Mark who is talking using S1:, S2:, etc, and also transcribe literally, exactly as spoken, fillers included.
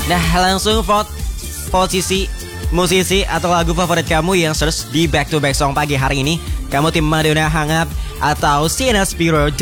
S1: Nah, langsung vote posisi musisi atau lagu favorit kamu yang search di back to back song pagi hari ini. Kamu tim Madonna Hang Up atau Sienna Spiro